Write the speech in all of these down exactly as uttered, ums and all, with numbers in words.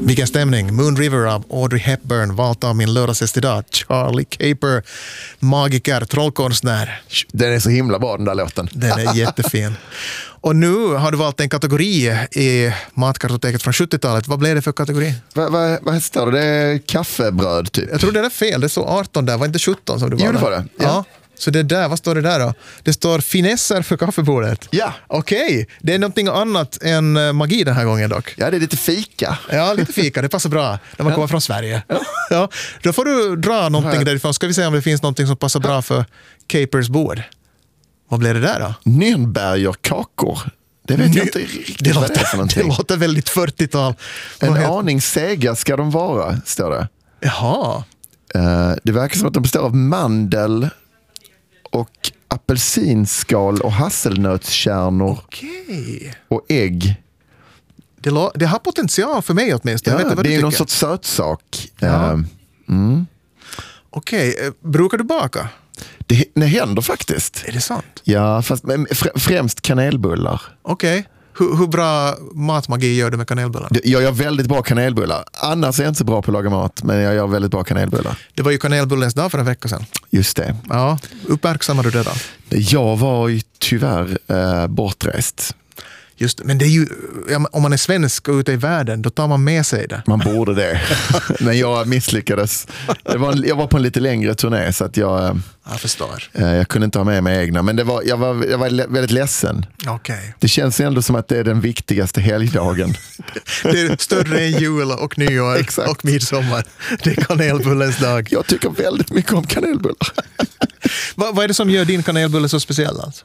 Vilken stämning. Moon River av Audrey Hepburn, valt av min lördagsgäst idag, Charlie Caper, magiker, trollkonstnär. Den är så himla bra, den där låten. Den är jättefin. Och nu har du valt en kategori i matkartoteket från sjuttiotalet. Vad blev det för kategori? Vad va, va står det? Det är kaffebröd typ. Jag tror det är fel. Det står arton där. Var inte sjutton som du var? Jo, det var det. Ja. ja. Så det där, vad står det där då? Det står finesser för kaffebordet. Ja. Okej, okay. Det är någonting annat än magi den här gången dock. Ja, det är lite fika. Ja, lite fika. Det passar bra när man ja. kommer från Sverige. Ja. Ja. Då får du dra någonting därifrån. Ska vi se om det finns någonting som passar bra för Capers bord. Vad blir det där då? Nürnbergerkakor. Det vet Ny- jag inte riktigt det vad låter, det är för någonting. Det låter väldigt fyrtiotal. En vad aning sega ska de vara, står det. Jaha. Uh, det verkar som att de består av mandel och apelsinskal och hasselnötskärnor. Okej. Och ägg. Det, lo- det har potential för mig åtminstone. Ja, jag vet vad det du är någon tycker. sorts sötsak. Ja. Uh, mm. Okej, brukar du baka? Det, det händer faktiskt. Är det sant? Ja, fast främst kanelbullar. Okej. Hur, hur bra matmagi gör du med kanelbullar? Jag gör väldigt bra kanelbullar. Annars är jag inte så bra på att laga mat, men jag gör väldigt bra kanelbullar. Det var ju kanelbullens dag för en vecka sedan. Just det. Ja, uppmärksammade du det då? Jag var ju tyvärr eh, bortrest. Just, men det är ju, ja, om man är svensk och ute i världen, då tar man med sig det. Man borde det. Men jag misslyckades. Jag var, jag var på en lite längre turné så att jag, jag förstår. Eh, jag kunde inte ha med mig egna. Men det var, jag, var, jag var väldigt ledsen. Okay. Det känns ändå som att det är den viktigaste helgdagen. Det är större än jul och nyår Exakt. Och midsommar. Det är kanelbullens dag. Jag tycker väldigt mycket om kanelbullar. Va, vad är det som gör din kanelbulle så speciell alltså?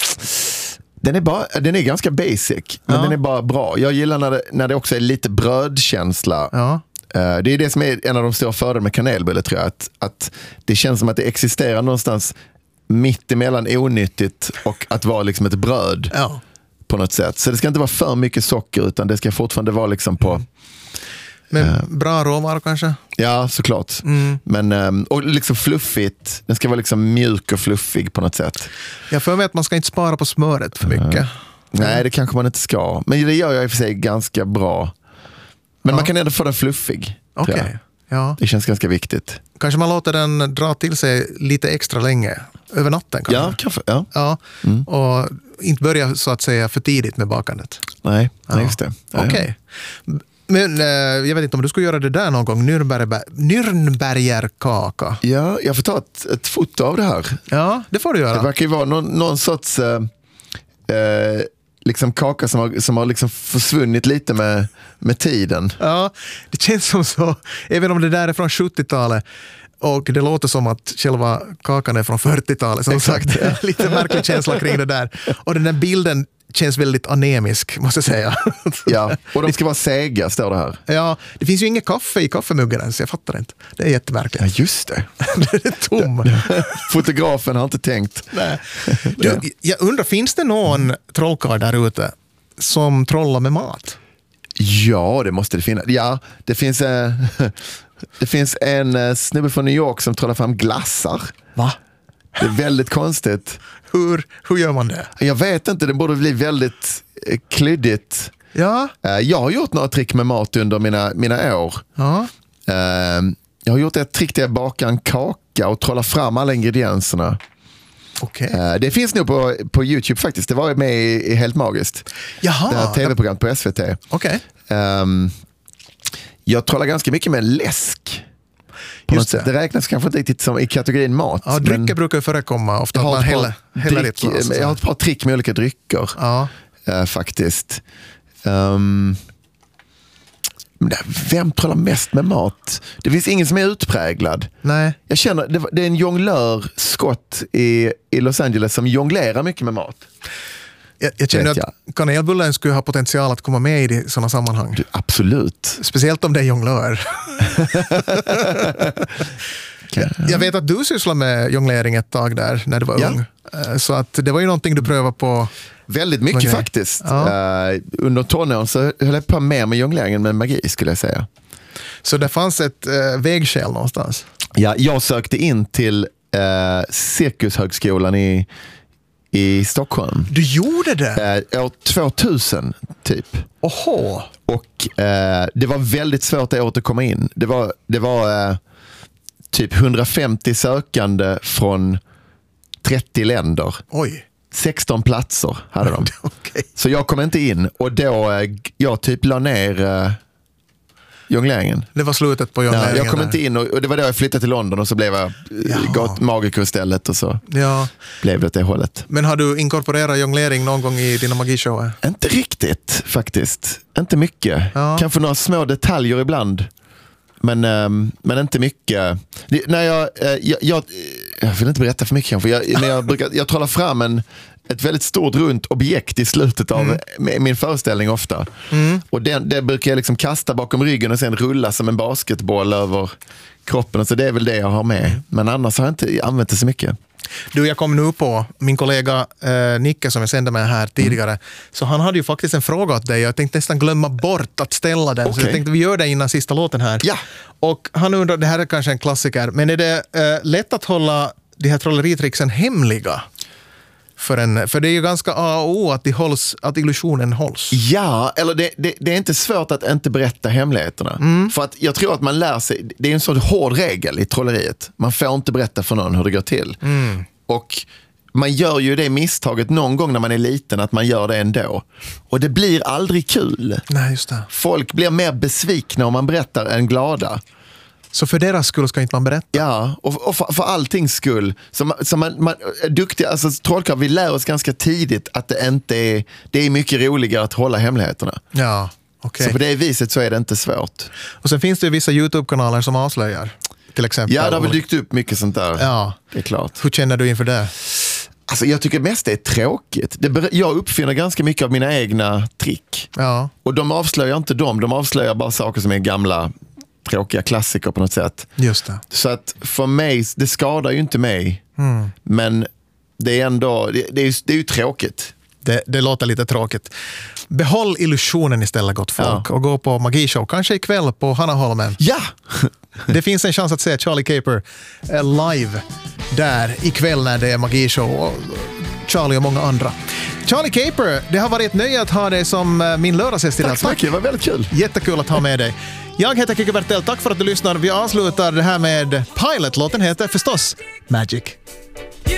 Den är, bara, den är ganska basic, men ja. den är bara bra. Jag gillar när det, när det också är lite brödkänsla. Ja. Uh, det är det som är en av de stora fördelarna med kanelbulle, tror jag. Att, att det känns som att det existerar någonstans mitt emellan onyttigt och att vara liksom ett bröd ja. på något sätt. Så det ska inte vara för mycket socker, utan det ska fortfarande vara liksom på... Mm. Men uh, bra råvaror kanske? Ja, såklart. Mm. Men, um, och liksom fluffigt. Den ska vara liksom mjuk och fluffig på något sätt. Jag för mig att man ska inte spara på smöret för mycket. Uh, nej, det kanske man inte ska. Men det gör jag i och för sig ganska bra. Men ja. man kan ändå få den fluffig. Okej. Okay. Ja. Det känns ganska viktigt. Kanske man låter den dra till sig lite extra länge. Över natten kanske. Ja, kanske. Ja. Ja. Mm. Och inte börja så att säga för tidigt med bakandet. Nej, ja. nej just det. Ja, Okej. Okay. Ja. Men eh, jag vet inte om du skulle göra det där någon gång. Nürnberger, Nürnbergerkaka. Ja, jag får ta ett, ett foto av det här. Ja, det får du göra. Det verkar ju vara någon, någon sorts eh, eh, liksom kaka som har, som har liksom försvunnit lite med, med tiden. Ja, det känns som så. Även om det där är från sjuttiotalet och det låter som att själva kakan är från fyrtiotalet. Som Exakt. Sagt, lite märklig känsla kring det där. Och den där bilden känns väldigt anemisk, måste jag säga. Ja, och de ska vara sega, står det här. Ja, det finns ju inget kaffe i kaffemuggen ens, jag fattar inte. Det är jättemärkligt. Ja, just det. Det är tom. Fotografen har inte tänkt. Nej. Du, jag undrar, finns det någon trollkarl där ute som trollar med mat? Ja, det måste det finnas. Ja, det finns, eh, det finns en eh, snubbe från New York som trollar fram glassar. Va? Det är väldigt konstigt. Hur, hur gör man det? Jag vet inte, det borde bli väldigt eh, klyddigt. Ja. Eh, jag har gjort några trick med mat under mina, mina år. Ja. Eh, jag har gjort ett trick där jag bakar en kaka och trollar fram alla ingredienserna. Okay. Eh, det finns nog på, på YouTube faktiskt. Det var med i, i Helt Magiskt. Jaha. Det här tv-programmet på S V T. Okay. Eh, jag trollar ganska mycket med läsk. Just det. det räknas kanske inte riktigt som i kategorin mat. Ja, drycker brukar ju förekomma ofta. Jag har, man häller, häller dryck, ett, jag har ett par trick med olika drycker. Ja. Uh, faktiskt. Um, vem trollar mest med mat? Det finns ingen som är utpräglad. Nej. Jag känner, det, det är en jonglör, Scott i, i Los Angeles, som jonglerar mycket med mat. Jag, jag känner jag. att kanelbullen skulle ha potential att komma med i sådana sammanhang. Du, absolut. Speciellt om det är jonglör. jag, jag vet att du sysslar med jonglering ett tag där när du var ja. ung. Så att det var ju någonting du prövade på. Väldigt mycket magi. Faktiskt. Ja. Uh, under tonåren så höll jag på mer med jongleringen med magi, skulle jag säga. Så det fanns ett uh, vägskäl någonstans? Ja, jag sökte in till uh, Cirkushögskolan i i Stockholm. Du gjorde det? Eh, år tvåtusen typ. Oho. Och eh, det var väldigt svårt det året att komma in. Det var, det var eh, typ hundrafemtio sökande från trettio länder. Oj. sexton platser hade de. Okay. Så jag kom inte in och då eh, jag typ la ner eh, jongleringen. Det var slutet på jongleringen. Ja, jag kom där. inte in och, och det var då jag flyttade till London och så blev jag gått magiker istället och så ja. blev det det hållet. Men har du inkorporerat jonglering någon gång i dina magishower? Inte riktigt faktiskt. Inte mycket. Ja. Kanske några små detaljer ibland. Men, ähm, men inte mycket. Det, när jag, äh, jag, jag, jag vill inte berätta för mycket kanske. Jag, men jag, brukar, jag trollar fram en, ett väldigt stort runt objekt i slutet av mm. min föreställning ofta. Mm. Och det, det brukar jag liksom kasta bakom ryggen och sen rulla som en basketboll över kroppen. Så det är väl det jag har med. Mm. Men annars har jag inte använt det så mycket. Du, jag kom nu på min kollega eh, Nicke som jag sände med här tidigare. Mm. Så han hade ju faktiskt en fråga åt dig. Jag tänkte nästan glömma bort att ställa den. Okay. Så jag tänkte vi gör det innan sista låten här. Ja. Och han undrar, det här är kanske en klassiker, men är det eh, lätt att hålla de här trolleritricksen hemliga? För, en, för det är ju ganska A och O att, de hålls, att illusionen hålls. Ja, eller det, det, det är inte svårt att inte berätta hemligheterna. Mm. För att jag tror att man lär sig, det är en sån hård regel i trolleriet. Man får inte berätta för någon hur det går till. Mm. Och man gör ju det misstaget någon gång när man är liten att man gör det ändå. Och det blir aldrig kul. Nej, just det. Folk blir mer besvikna om man berättar än glada. Så för deras skull ska inte man berätta? Ja, och, och för, för alltings skull. Så man, så man, man är duktig, alltså trollkarl, vi lär oss ganska tidigt att det inte är, det är mycket roligare att hålla hemligheterna. Ja, okej. Okay. Så på det viset så är det inte svårt. Och sen finns det ju vissa YouTube-kanaler som avslöjar, till exempel. Ja, det har väl dykt upp mycket sånt där. Ja. Det är klart. Hur känner du inför det? Alltså jag tycker mest det är tråkigt. Det, jag uppfinner ganska mycket av mina egna trick. Ja. Och de avslöjar inte dem, de avslöjar bara saker som är gamla tråkiga klassiker på något sätt. Just det. Så att för mig, det skadar ju inte mig. Mm. Men det är ändå, det, det, är, det är ju tråkigt. Det, det låter lite tråkigt. Behåll illusionen istället, gott folk. Ja. Och gå på magishow, kanske ikväll på Hanaholmen. Ja! Det finns en chans att se Charlie Caper live där ikväll när det är magishow. Och Charlie och många andra. Charlie Caper, det har varit ett nöje att ha dig som min lördagsgäst idag. Tack så mycket, det var väldigt kul. Jättekul att ha med dig. Jag heter Kikki Bertell, tack för att du lyssnar. Vi avslutar det här med Pilot. Låten heter förstås Magic.